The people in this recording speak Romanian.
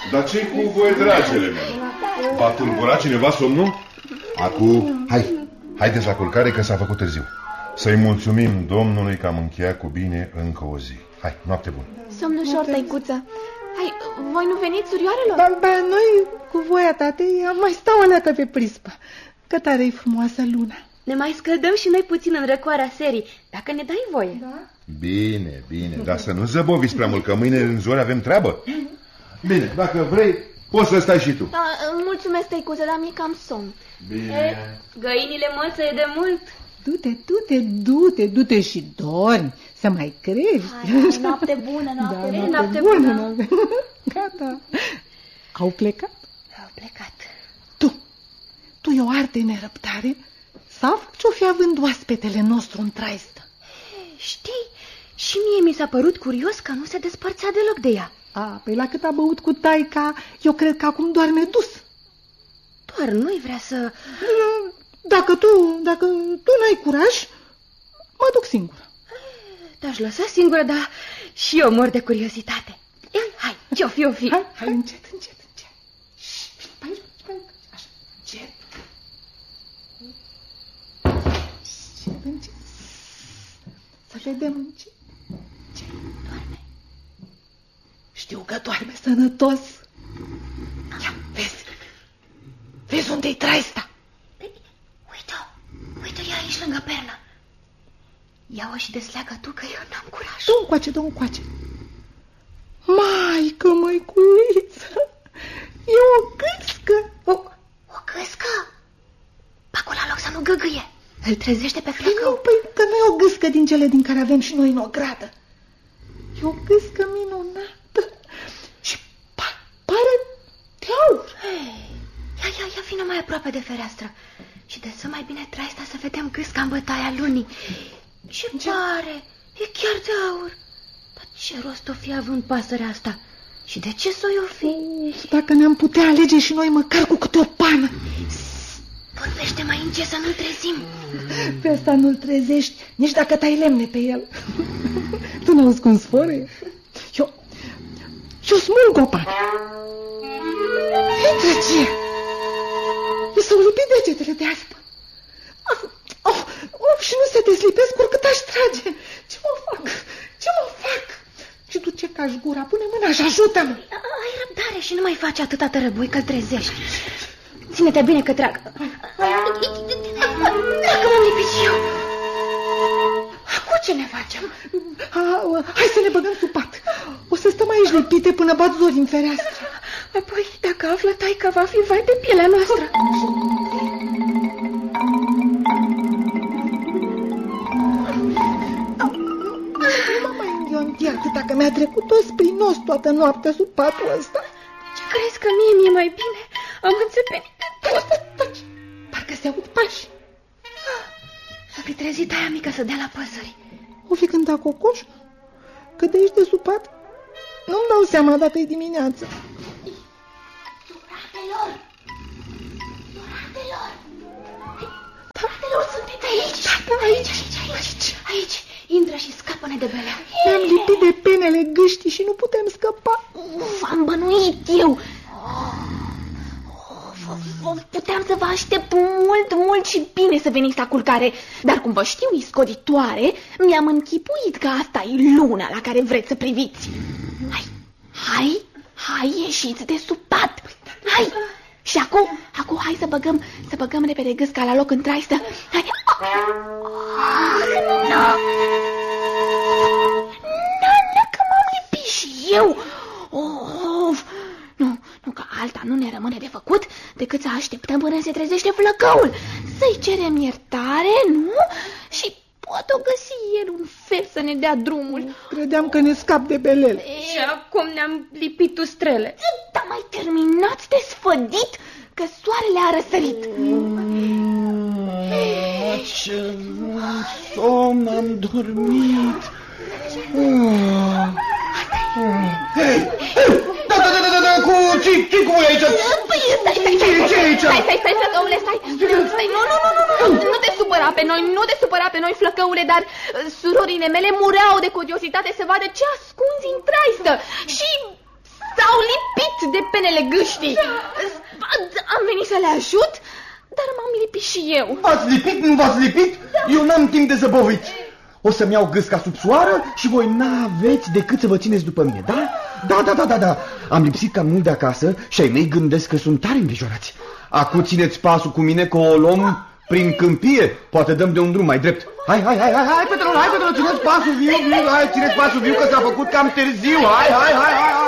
Dar ce-i cu voi, dragele mele? V-a tulburat cineva somnul? Acum, haideți la culcare că s-a făcut târziu. Să-i mulțumim Domnului că am încheiat cu bine încă o zi. Hai, noapte bună. Somn ușor, tăicuță. Hai, voi nu veniți, surioarelor? Ba, noi, cu voia tatei, am mai stau aleacă pe prispă. Că tare-i frumoasă luna. Ne mai scăldăm și noi puțin în răcoarea serii, dacă ne dai voie. Da? Bine, dar să nu zăboviți prea mult, că mâine în zori avem treabă. Bine, dacă vrei, poți să stai și tu. Da, mulțumesc, tăicuță, dar mi-e cam somn. Bine. Găinile mățăie de mult. Du-te și dormi, să mai crești. Hai, noapte bună, noapte bună. Gata. Au plecat? Au plecat. Tu e o arte nerăbdare? Sau ce-o fi având oaspetele nostru în traistă? Știi, și mie mi s-a părut curios că nu se despărțea deloc de ea. Păi la cât a băut cu taica, eu cred că acum doarme dus. Doar nu-i vrea să... Dacă tu n-ai curaj, mă duc singură. Te-aș lăsa singură, dar și eu mor de curiozitate. Hai, ce-o fi? Hai, încet. Pe aici, așa, încet. Să vedem încet. Doarme. Știu că doarme sănătos. Ia, vezi unde-i traista? Uite-o, e aici lângă pernă. Ia-o și desleagă tu, că eu n-am curaj. Du-mi încoace. Maică, măiculiță, e o gâscă. O gâscă? Acolo la loc să nu găgâie. Îl trezește pe flăcău. Păi, că nu e o gâscă din cele din care avem și noi în ogradă. E o gâscă minunată și pare de aur. Ia, vină mai aproape de fereastră și dă mai bine traista să vedem gâsca în bătaia lunii. Ce pare? E chiar de aur. Dar ce rost o fi având pasărea asta? Și de ce s-o fi? Dacă ne-am putea alege și noi măcar cu câte o pană. Vorbește mai încet să nu-l trezim. Pe asta nu-l trezești, nici dacă tai lemne pe el. Tu n-auzi cum sfărăie? Eu smulg o pană. Intră ce? Mi s-au lipit degetele de aspă. Și nu se deslipesc oricât aș trage. Ce mă fac? Și tu ce cași gura? Pune mâna și ajută-mă. Ai răbdare și nu mai faci atâta tărăbui că-l trezești. Ține-te bine că trag. Dacă m-am lipit și eu. Acum ce ne facem? Hai să ne băgăm sub pat. O să stăm aici lipite până bat zori în fereastră. Apoi, dacă află taica, va fi vai de pielea noastră. Nu mă mai înghionti atâta că mi-a trecut tot prin nos toată noaptea sub patul ăsta. Ce crezi că mie mi-e mai bine? Am înțepenit de tot. Taci. Parcă se aud pași. S-a fi trezit aia mică să dea la păsări. O fi cântat cocoș? Că de aici de sub pat nu-mi dau seama dacă e dimineață. Doratelor, sunteți aici? Aici. Intră și scapă-ne de belea. Ne-am lipit de penele gâștii și nu putem scăpa. V-am bănuit eu. Puteam să vă aștept mult și bine să veniți la culcare. Dar cum vă știu iscoditoare, mi-am închipuit că asta e luna la care vreți să priviți. Hai, ieșiți de sub pat. Hai. Și acum hai să băgăm repede gâsca la loc în traistă. Hai. Nu, că m-am lipit și eu. Nu, că alta nu ne rămâne de făcut decât să așteptăm până se trezește flăcăul. Să-i cerem iertare, nu? Și poate o găsi el un fel să ne dea drumul. Credeam că ne scap de belele. Și acum ne-am lipit ustrele. Dar mai terminați de sfădit, că soarele a răsărit. Ce somn am dormit. Da, ce cu voi aici? Stai, flăcăule, stai. Nu te supăra pe noi, flăcăule, dar surorile mele mureau de curiozitate să vadă ce ascunzi în traistă și s-au lipit de penele gâștii. Am venit să le ajut, dar m-am lipit și eu. V-ați lipit? Nu v-ați lipit? Eu n-am timp de zăbovit. O să-mi iau gâsca sub soară și voi n-aveți decât să vă țineți după mine, da? Da. Am lipsit cam mult de acasă și ai mei gândesc că sunt tare îngrijorați. Acu țineți pasul cu mine că o luăm prin câmpie. Poate dăm de un drum mai drept. Hai, fetelor, țineți pasul viu, hai, țineți pasul viu că s-a făcut cam târziu. Hai.